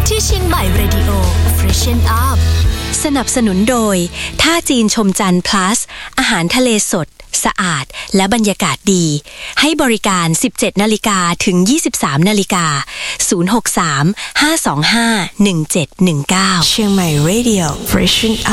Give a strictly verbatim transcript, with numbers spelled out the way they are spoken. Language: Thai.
ที่เชียงใหม่ Radio Freshen Up สนับสนุนโดยท่าจีนชมจันทร์ plus อาหารทะเลสดสะอาดและบรรยากาศดีให้บริการ สิบเจ็ดนาฬิกา ถึง ยี่สิบสามนาฬิกา ศูนย์ หก สาม ห้า สอง ห้า หนึ่ง เจ็ด หนึ่ง เก้าเชียงใหม่ Radio Freshen Up